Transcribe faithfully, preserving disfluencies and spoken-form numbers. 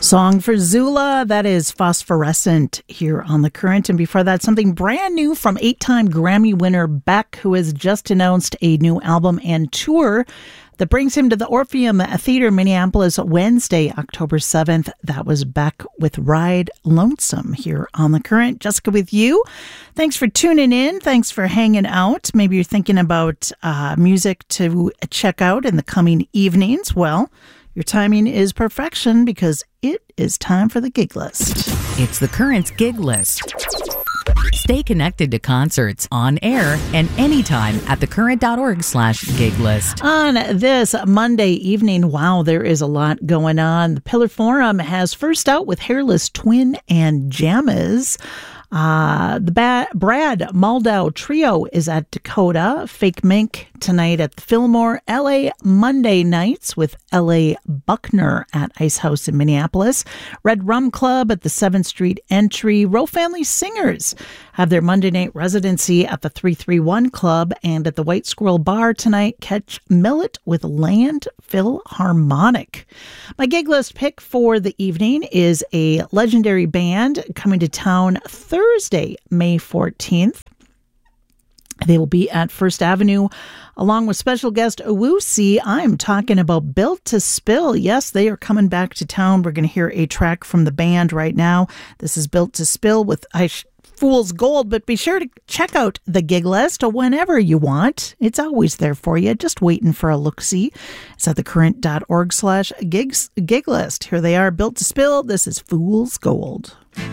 Song for Zula, that is Phosphorescent here on The Current. And before that, something brand new from eight-time Grammy winner Beck, who has just announced a new album and tour that brings him to the Orpheum Theater, Minneapolis, Wednesday, October seventh. That was Beck with Ride Lonesome here on The Current. Jessica with you. Thanks for tuning in. Thanks for hanging out. Maybe you're thinking about uh, music to check out in the coming evenings. Well, your timing is perfection because it is time for the gig list. It's The Current's gig list. Stay connected to concerts on air and anytime at thecurrent.org slash gig list. On this Monday evening, wow, there is a lot going on. The Pillar Forum has First Out with Hairless Twin and Jammas. Uh, the ba- Brad Moldau Trio is at Dakota. Fake Mink tonight at the Fillmore. L A Monday nights with L A Buckner at Ice House in Minneapolis. Red Rum Club at the seventh Street Entry. Row Family Singers have their Monday night residency at the three thirty-one Club. And at the White Squirrel Bar tonight, catch Millet with Land Philharmonic. My gig list pick for the evening is a legendary band coming to town Thursday, May fourteenth. They will be at First Avenue along with special guest Owusi. I'm talking about Built to Spill. Yes, they are coming back to town. We're going to hear a track from the band right now. This is Built to Spill with I Sh- Fool's Gold, but be sure to check out the gig list whenever you want. It's always there for you, just waiting for a look-see. It's at thecurrent.org slash gigs gig list. Here they are, Built to Spill. This is Fool's Gold.